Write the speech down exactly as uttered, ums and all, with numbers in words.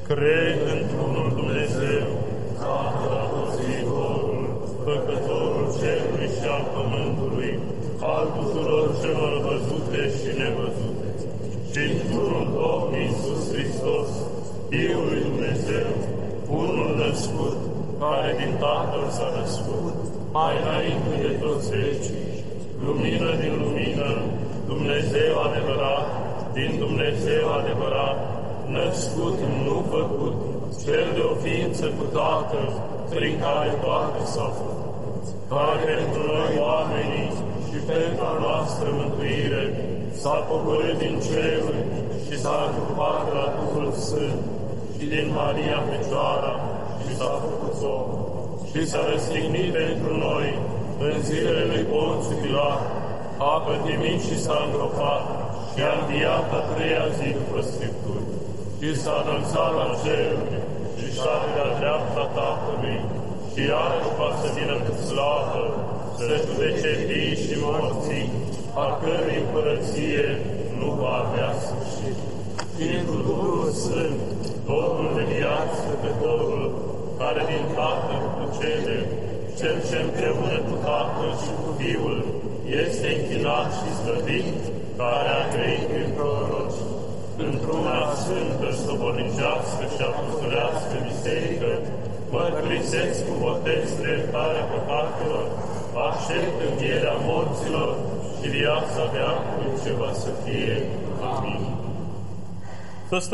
Cred într-unul Dumnezeu, Tatăl Atotviitorul, Făcătorul cerului și al pământului, al tuturor celor văzute și nevăzute, și într-unul Domn Iisus Hristos, Fiul lui Dumnezeu, unul născut, care din Tatăl s-a născut, mai înainte de toți vecii, lumină din lumină, Dumnezeu adevărat, din Dumnezeu adevărat, născut, nu făcut, cel de o ființă cu Tatăl, prin care toate s-au făcut, care pentru noi oamenii și pentru a noastră mântuire s-a pogorât din ceruri și s-a întrupat la Duhul Sfânt și din Maria Fecioara și s-a făcut om și s-a răstignit pentru noi în zilele lui Ponțiu Pilat, a pătimit și s-a îngropat și a înviat a treia zi după Scripturi și s-a înălțat la ceruri și șade de-a dreapta Tatălui și iară va să vină cu slavă, să judece vii și morții, a cărui împărăție nu va avea sfârșit. Și cu Duhul Sfânt, Domnul de viață, Făcătorul, care din Tatăl procede, cel ce împreună cu Tatăl și cu Fiul este închinat și slăvit, care a trăit prin proroci, într-una sfântă, sobornicească și apostolească biserică, mărturisesc cu botez spre iertarea păcatelor, aștept învierea morților și viața veacului ce va să fie. Amin.